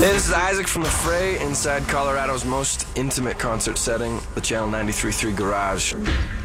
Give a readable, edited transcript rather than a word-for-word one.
Hey, this is Isaac from The Fray inside Colorado's most intimate concert setting, the Channel 93.3 Garage.